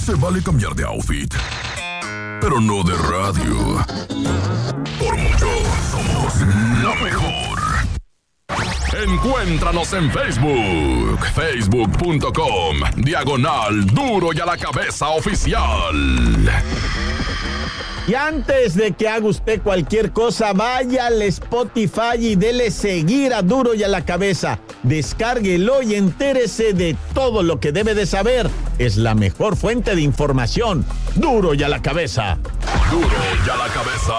Se vale cambiar de outfit, pero no de radio. Por mucho, somos la mejor. Encuéntranos en Facebook, facebook.com/Duro y a la Cabeza Oficial. Y antes de que haga usted cualquier cosa, vaya al Spotify y dele seguir a Duro y a la Cabeza. Descárguelo y entérese de todo lo que debe de saber. Es la mejor fuente de información. Duro y a la Cabeza. Duro y a la Cabeza.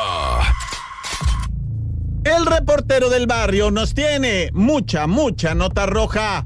El reportero del barrio nos tiene mucha nota roja.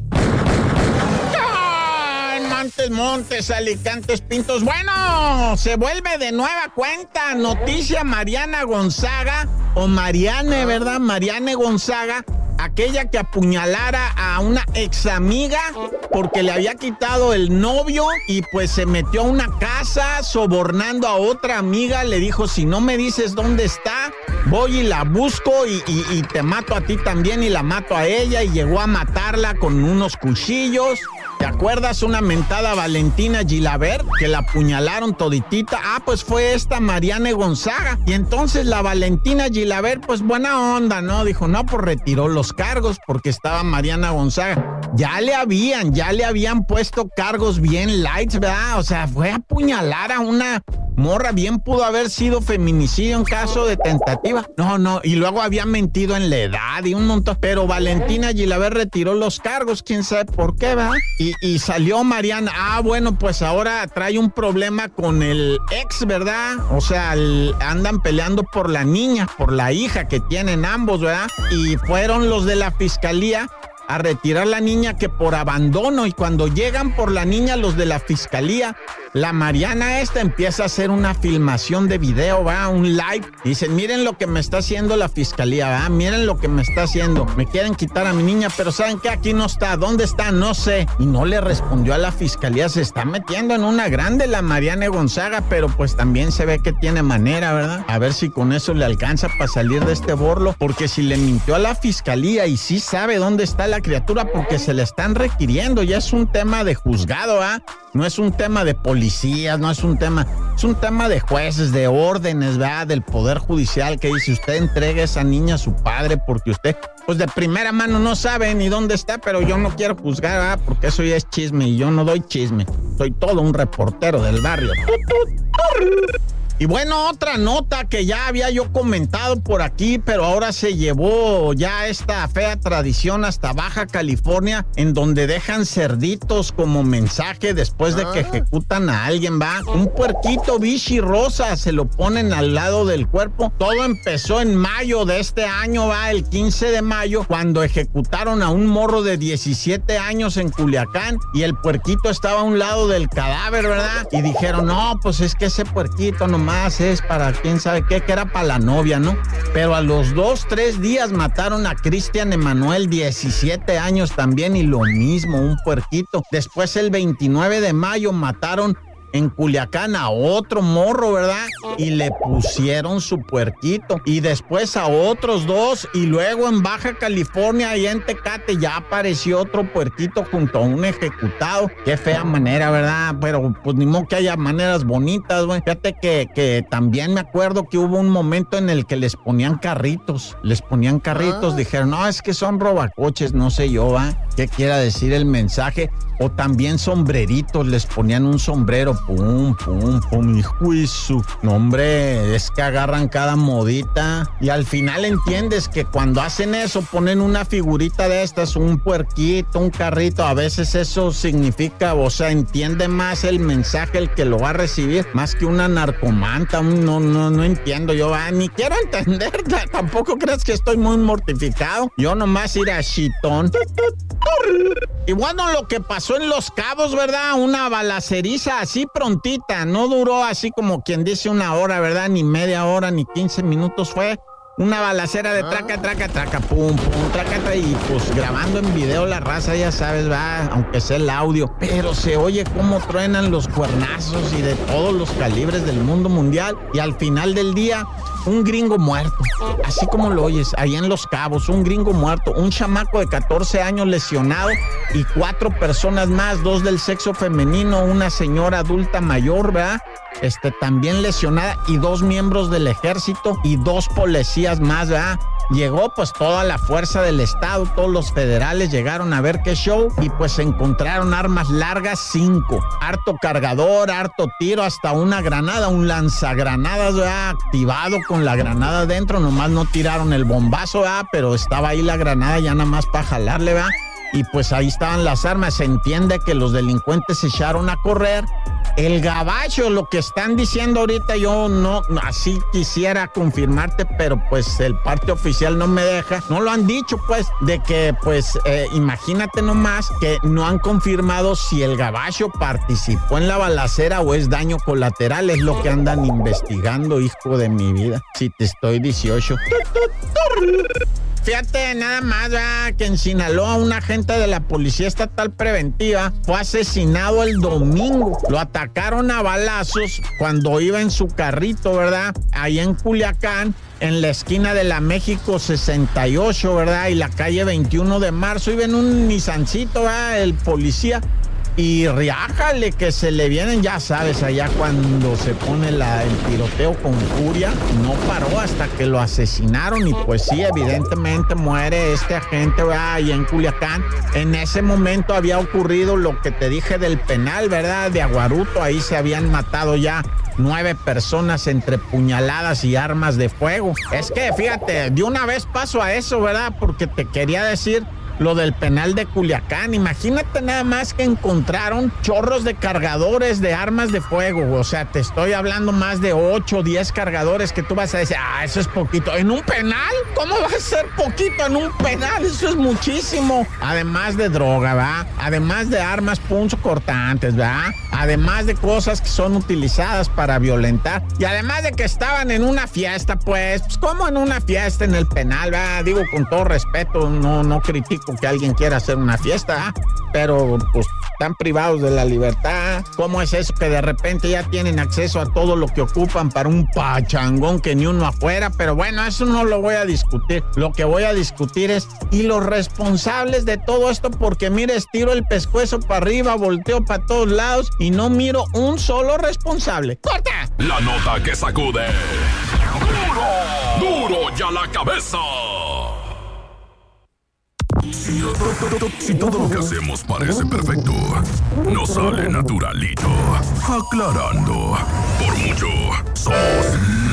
Montes, Alicantes, Pintos. Bueno, se vuelve de nueva cuenta noticia Mariana Gonzaga, o Mariane, ¿verdad? Mariane Gonzaga, aquella que apuñalara a una ex amiga porque le había quitado el novio y pues se metió a una casa sobornando a otra amiga. Le dijo, si no me dices dónde está, voy y la busco y te mato a ti también y la mato a ella, y llegó a matarla con unos cuchillos. ¿Te acuerdas? Una mentada Valentina Gilabert, que la apuñalaron toditita. Pues fue esta Mariane Gonzaga. Y entonces la Valentina Gilabert, pues buena onda, ¿no? Dijo, no, pues retiró los cargos porque estaba Mariana Gonzaga. Ya le habían puesto cargos bien lights, ¿verdad? O sea, fue a apuñalar a una morra. Bien pudo haber sido feminicidio en caso de tentativa. No, y luego había mentido en la edad y un montón. Pero Valentina Gilabert retiró los cargos, quién sabe por qué, ¿verdad? Y salió Mariana. Bueno, pues ahora trae un problema con el ex, ¿verdad? O sea, andan peleando por la niña, por la hija que tienen ambos, ¿verdad? Y fueron los de la fiscalía a retirar la niña que por abandono, y cuando llegan por la niña los de la fiscalía, la Mariana esta empieza a hacer una filmación de video, va, un live. Dicen, miren lo que me está haciendo la fiscalía, va, miren lo que me está haciendo. Me quieren quitar a mi niña, pero ¿saben qué? Aquí no está. ¿Dónde está? No sé. Y no le respondió a la fiscalía. Se está metiendo en una grande la Mariana Gonzaga, pero pues también se ve que tiene manera, ¿verdad? A ver si con eso le alcanza para salir de este borlo, porque si le mintió a la fiscalía y sí sabe dónde está la criatura, porque se le están requiriendo, ya es un tema de juzgado, no es un tema de policías, no es un tema de jueces, de órdenes, ¿verdad? Del Poder Judicial, que dice, usted entregue a esa niña a su padre porque usted, pues de primera mano no sabe ni dónde está, pero yo no quiero juzgar, ¿verdad? Porque eso ya es chisme y yo no doy chisme. Soy todo un reportero del barrio. Y bueno, otra nota que ya había yo comentado por aquí, pero ahora se llevó ya esta fea tradición hasta Baja California, en donde dejan cerditos como mensaje después de que ejecutan a alguien, va. Un puerquito bichi rosa, se lo ponen al lado del cuerpo. Todo empezó en mayo de este año, va, el 15 de mayo, cuando ejecutaron a un morro de 17 años en Culiacán, y el puerquito estaba a un lado del cadáver, ¿verdad? Y dijeron, no, pues es que ese puerquito nomás es para quién sabe qué, que era para la novia, ¿no? Pero a los 2-3 días mataron a Cristian Emanuel, 17 años también, y lo mismo, un puerquito. Después el 29 de mayo mataron en Culiacán a otro morro, ¿verdad? Y le pusieron su puerquito. Y después a otros 2, y luego en Baja California y en Tecate ya apareció otro puerquito junto a un ejecutado. Qué fea manera, ¿verdad? Pero pues ni modo que haya maneras bonitas, güey. Fíjate que también me acuerdo que hubo un momento en el que les ponían carritos. Dijeron, no, es que son robacoches, no sé yo, ¿va? ¿Qué quiera decir el mensaje? O también sombreritos, les ponían un sombrero, pum, y juicio. No, hombre, es que agarran cada modita. Y al final entiendes que cuando hacen eso, ponen una figurita de estas, un puerquito, un carrito. A veces eso significa, o sea, entiende más el mensaje el que lo va a recibir, más que una narcomanta. No entiendo yo, ni quiero entenderla. Tampoco crees que estoy muy mortificado. Yo nomás ir a chitón. Y bueno, lo que pasó en Los Cabos, ¿verdad? Una balaceriza así prontita, no duró así como quien dice una hora, ¿verdad? Ni media hora, ni 15 minutos, fue una balacera de traca, pum, traca, y pues grabando en video la raza, ya sabes, va, aunque sea el audio, pero se oye cómo truenan los cuernazos y de todos los calibres del mundo mundial, y al final del día un gringo muerto, así como lo oyes, allá en Los Cabos, un gringo muerto, un chamaco de 14 años lesionado y 4 personas más, 2 del sexo femenino, una señora adulta mayor, ¿verdad? También lesionada, y 2 miembros del ejército y 2 policías más, ¿verdad? Llegó pues toda la fuerza del estado, todos los federales llegaron a ver qué show y pues encontraron armas largas 5, harto cargador, harto tiro, hasta una granada, un lanzagranadas, ¿verdad? Activado con la granada dentro, nomás no tiraron el bombazo, ¿verdad? Pero estaba ahí la granada ya nada más para jalarle, ¿verdad? Y pues ahí estaban las armas. Se entiende que los delincuentes se echaron a correr. El gabacho, lo que están diciendo ahorita, yo no, así quisiera confirmarte, pero pues el parte oficial no me deja. No lo han dicho, pues, de que, pues, imagínate nomás que no han confirmado si el gabacho participó en la balacera o es daño colateral. Es lo que andan investigando, hijo de mi vida. Si te estoy 18. Fíjate nada más, ¿verdad? Que en Sinaloa un agente de la Policía Estatal Preventiva fue asesinado el domingo. Lo atacaron a balazos cuando iba en su carrito, ¿verdad? Ahí en Culiacán, en la esquina de la México 68, ¿verdad? Y la calle 21 de marzo. Iba en un Nissancito, ¿verdad? El policía. Y riájale que se le vienen, ya sabes, allá cuando se pone el tiroteo con furia, no paró hasta que lo asesinaron. Y pues sí, evidentemente muere este agente, ¿verdad? Allá en Culiacán. En ese momento había ocurrido lo que te dije del penal, ¿verdad? De Aguaruto, ahí se habían matado ya 9 personas entre puñaladas y armas de fuego. Es que, fíjate, de una vez paso a eso, ¿verdad? Porque te quería decir lo del penal de Culiacán. Imagínate nada más que encontraron chorros de cargadores de armas de fuego. O sea, te estoy hablando más de 8 o 10 cargadores que tú vas a decir, eso es poquito. ¿En un penal? ¿Cómo va a ser poquito en un penal? Eso es muchísimo. Además de droga, ¿verdad? Además de armas punzocortantes, ¿verdad? Además de cosas que son utilizadas para violentar. Y además de que estaban en una fiesta, pues ¿cómo en una fiesta en el penal, ¿verdad? Digo, con todo respeto, no critico que alguien quiera hacer una fiesta, pero pues están privados de la libertad. ¿Cómo es eso que de repente ya tienen acceso a todo lo que ocupan para un pachangón que ni uno afuera? Pero bueno, eso no lo voy a discutir. Lo que voy a discutir es, ¿y los responsables de todo esto? Porque mire, estiro el pescuezo para arriba, volteo para todos lados y no miro un solo responsable. ¡Corta! La nota que sacude. ¡Duro! ¡Duro ya la cabeza! Si todo lo que hacemos parece perfecto, nos sale naturalito. Aclarando, por mucho, somos